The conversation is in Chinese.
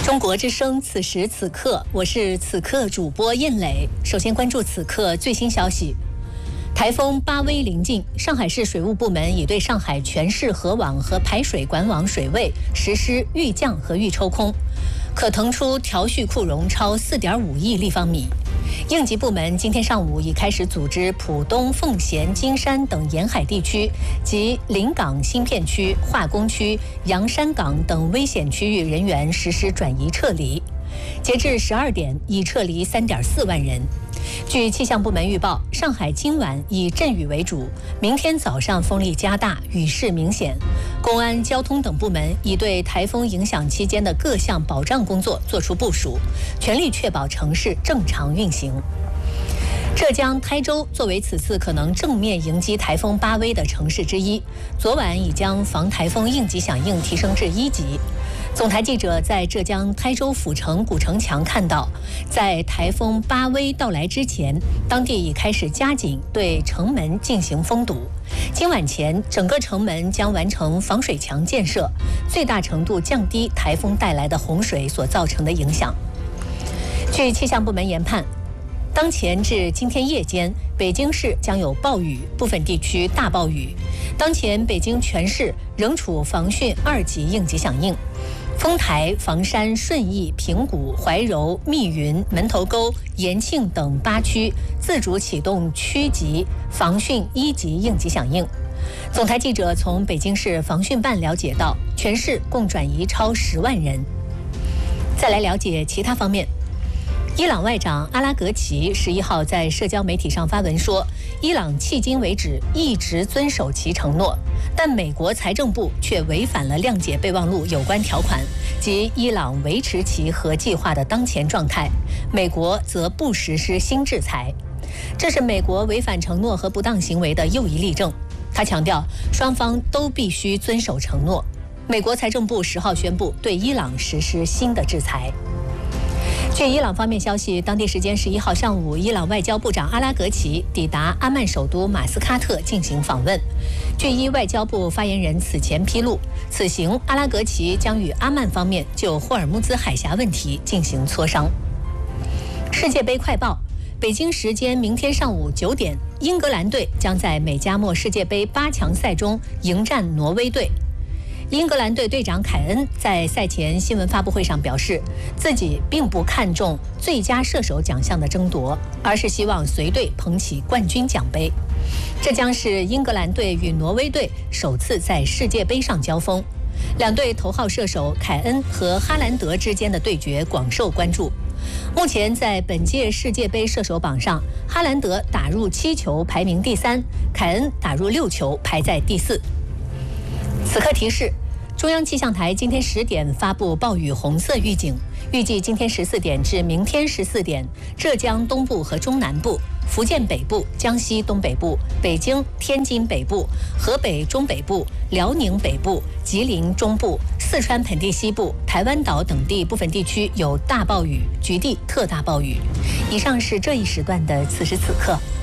中国之声，此时此刻，我是此刻主播燕磊。首先关注此刻最新消息。台风巴威临近，上海市水务部门已对上海全市河网和排水管网水位实施预降和预抽空，可腾出调蓄库容超4.5亿立方米。应急部门今天上午已开始组织浦东、奉贤、金山等沿海地区及临港新片区、化工区、洋山港等危险区域人员实施转移撤离。截至12点，已撤离3.4万人。据气象部门预报，上海今晚以阵雨为主，明天早上风力加大，雨势明显。公安、交通等部门已对台风影响期间的各项保障工作作出部署，全力确保城市正常运行。浙江台州作为此次可能正面迎击台风巴威的城市之一，昨晚已将防台风应急响应提升至1级。总台记者在浙江台州府城古城墙看到，在台风巴威到来之前，当地已开始加紧对城门进行封堵。今晚前，整个城门将完成防水墙建设，最大程度降低台风带来的洪水所造成的影响。据气象部门研判，当前至今天夜间，北京市将有暴雨，部分地区大暴雨。当前北京全市仍处防汛2级应急响应。丰台、房山、顺义、平谷、怀柔、密云、门头沟、延庆等8区自主启动区级防汛1级应急响应。总台记者从北京市防汛办了解到，全市共转移超10万人。再来了解其他方面。伊朗外长阿拉格齐11号在社交媒体上发文说，伊朗迄今为止一直遵守其承诺，但美国财政部却违反了谅解备忘录有关条款，即伊朗维持其核计划的当前状态，美国则不实施新制裁。这是美国违反承诺和不当行为的又一例证。他强调，双方都必须遵守承诺。美国财政部10号宣布对伊朗实施新的制裁。据伊朗方面消息，当地时间11号上午，伊朗外交部长阿拉格齐抵达阿曼首都马斯喀特进行访问。据伊外交部发言人此前披露，此行阿拉格齐将与阿曼方面就霍尔木兹海峡问题进行磋商。世界杯快报：北京时间明天上午9点，英格兰队将在美加墨世界杯8强赛中迎战挪威队。英格兰队队长凯恩在赛前新闻发布会上表示，自己并不看重最佳射手奖项的争夺，而是希望随队捧起冠军奖杯。这将是英格兰队与挪威队首次在世界杯上交锋。两队头号射手凯恩和哈兰德之间的对决广受关注。目前在本届世界杯射手榜上，哈兰德打入7球排名第3，凯恩打入6球排在第4。此刻提示：中央气象台今天10点发布暴雨红色预警，预计今天14点至明天14点，浙江东部和中南部、福建北部、江西东北部、北京、天津北部、河北中北部、辽宁北部、吉林中部、四川盆地西部、台湾岛等地部分地区有大暴雨，局地特大暴雨。以上是这一时段的此时此刻。